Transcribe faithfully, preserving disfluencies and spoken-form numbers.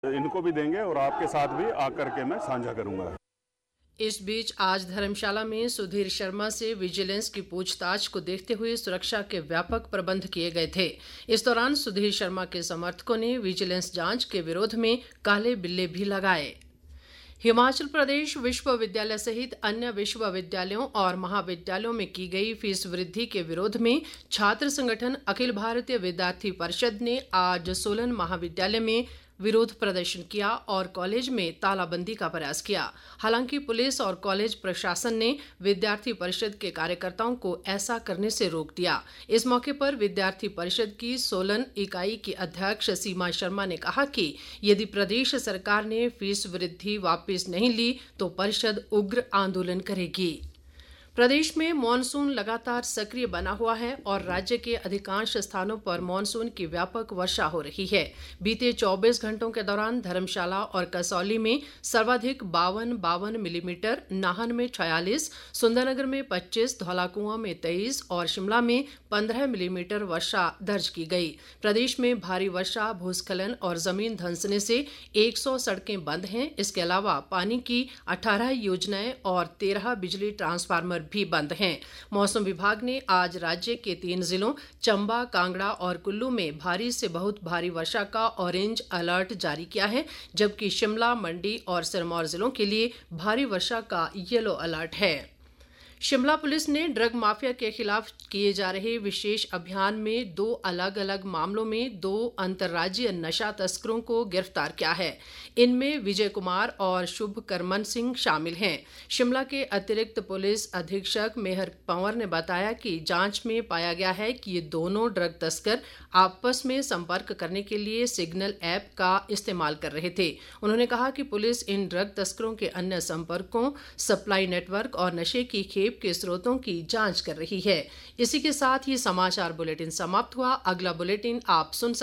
इनको भी देंगे और आपके साथ भी आकर के मैं साझा करूंगा। इस बीच आज धर्मशाला में सुधीर शर्मा से विजिलेंस की पूछताछ को देखते हुए सुरक्षा के व्यापक प्रबंध किए गए थे। इस दौरान सुधीर शर्मा के समर्थकों ने विजिलेंस जांच के विरोध में काले बिल्ले भी लगाए। हिमाचल प्रदेश विश्वविद्यालय सहित अन्य विश्वविद्यालयों और महाविद्यालयों में की गई फीस वृद्धि के विरोध में छात्र संगठन अखिल भारतीय विद्यार्थी परिषद ने आज सोलन महाविद्यालय में विरोध प्रदर्शन किया और कॉलेज में तालाबंदी का प्रयास किया। हालांकि पुलिस और कॉलेज प्रशासन ने विद्यार्थी परिषद के कार्यकर्ताओं को ऐसा करने से रोक दिया। इस मौके पर विद्यार्थी परिषद की सोलन इकाई की अध्यक्ष सीमा शर्मा ने कहा कि यदि प्रदेश सरकार ने फीस वृद्धि वापस नहीं ली तो परिषद उग्र आंदोलन करेगी। प्रदेश में मॉनसून लगातार सक्रिय बना हुआ है और राज्य के अधिकांश स्थानों पर मॉनसून की व्यापक वर्षा हो रही है। बीते चौबीस घंटों के दौरान धर्मशाला और कसौली में सर्वाधिक बावन बावन मिलीमीटर, नाहन में छियालीस, सुंदरनगर में पच्चीस, धौलाकुआं में तेईस और शिमला में पंद्रह मिलीमीटर वर्षा दर्ज की गई। प्रदेश में भारी वर्षा, भूस्खलन और जमीन धंसने से एक सौ सड़कें बंद हैं। इसके अलावा पानी की अठारह योजनाएं और तेरह बिजली ट्रांसफार्मर भी बंद हैं। मौसम विभाग ने आज राज्य के तीन जिलों चंबा, कांगड़ा और कुल्लू में भारी से बहुत भारी वर्षा का ऑरेंज अलर्ट जारी किया है, जबकि शिमला, मंडी और सिरमौर जिलों के लिए भारी वर्षा का येलो अलर्ट है। शिमला पुलिस ने ड्रग माफिया के खिलाफ किए जा रहे विशेष अभियान में दो अलग अलग मामलों में दो अंतर्राज्यीय नशा तस्करों को गिरफ्तार किया है। इनमें विजय कुमार और शुभकरमन सिंह शामिल हैं। शिमला के अतिरिक्त पुलिस अधीक्षक मेहर पंवर ने बताया कि जांच में पाया गया है कि ये दोनों ड्रग तस्कर आपस में संपर्क करने के लिए सिग्नल ऐप का इस्तेमाल कर रहे थे। उन्होंने कहा कि पुलिस इन ड्रग तस्करों के अन्य संपर्कों, सप्लाई नेटवर्क और नशे की खेप के स्रोतों की जांच कर रही है। इसी के साथ ही समाचार बुलेटिन समाप्त हुआ। अगला बुलेटिन आप सुन सकते